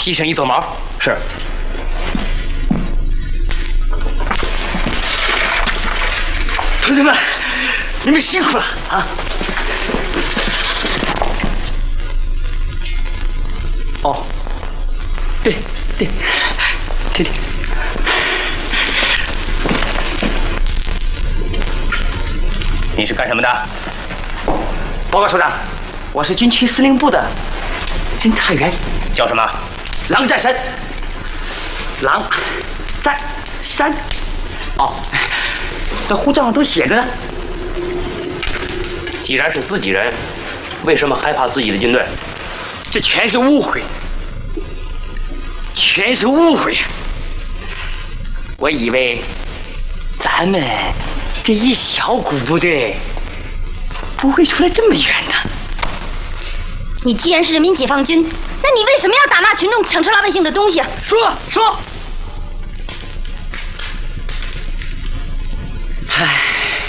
牺牲一撮毛。 是。同志们，你们辛苦了啊！哦，对。 你是干什么的？ 报告首长，我是军区司令部的侦察员。 叫什么？ 狼占山。狼占山。哦，这护照上都写着呢。 既然是自己人，为什么害怕自己的军队？ 这全是误会，全是误会。我以为咱们这一小股部队不会出来这么远的。 你既然是人民解放军，那你为什么要打骂群众抢吃老百姓的东西？ 说。唉，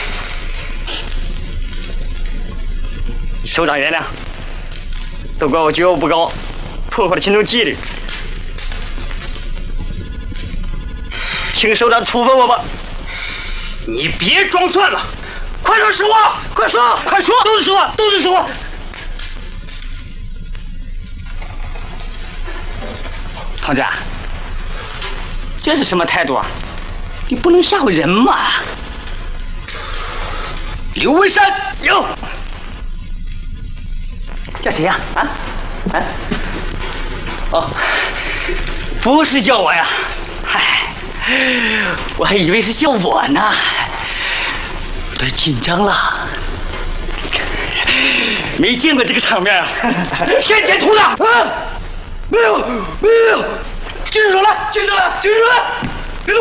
首长原谅，都怪我觉悟不高，破坏了群众纪律，请首长处分我吧。 你别装蒜了，快说实话，快说，都是实话，都是实话。 同志，这是什么态度啊？你不能吓唬人嘛！ 刘文山有。 叫谁呀？哦，不是叫我呀。嗨，我还以为是叫我呢，有点紧张了。没见过这个场面啊！ 先点图了啊！没有，举手了，